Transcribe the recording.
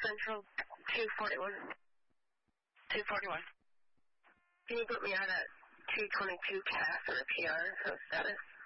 Central 241. 241. Can you put me out at 222 CAS or a PR, so status?